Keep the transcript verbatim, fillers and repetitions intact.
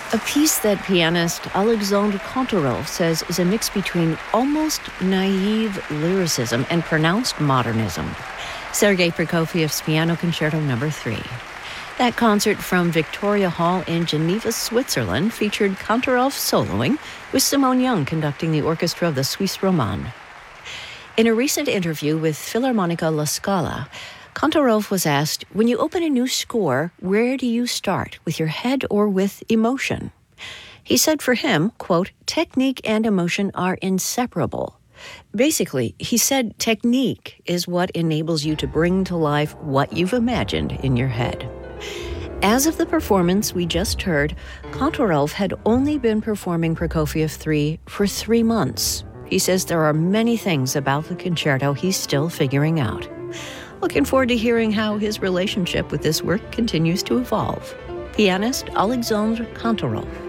A piece that pianist Alexandre Kantorov says is a mix between almost naive lyricism and pronounced modernism. Sergei Prokofiev's Piano Concerto Number three. That concert from Victoria Hall in Geneva, Switzerland, featured Kantorov soloing, with Simone Young conducting the orchestra of the Suisse Romande. In a recent interview with Philharmonica La Scala, Kantorov was asked, when you open a new score, where do you start, with your head or with emotion? He said for him, quote, technique and emotion are inseparable. Basically, he said technique is what enables you to bring to life what you've imagined in your head. As of the performance we just heard, Kantorov had only been performing Prokofiev three for three months. He says there are many things about the concerto he's still figuring out. Looking forward to hearing how his relationship with this work continues to evolve. Pianist Alexandre Kantorov.